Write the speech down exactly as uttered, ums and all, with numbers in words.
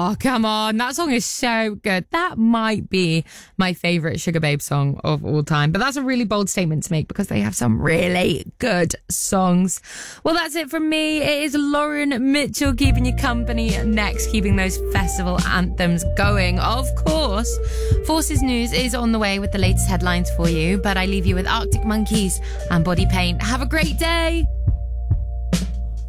Oh, come on. That song is so good. That might be my favourite Sugar Babe song of all time. But that's a really bold statement to make because they have some really good songs. Well, that's it from me. It is Lauren Mitchell keeping you company next, keeping those festival anthems going. Of course, Forces News is on the way with the latest headlines for you. But I leave you with Arctic Monkeys and Body Paint. Have a great day.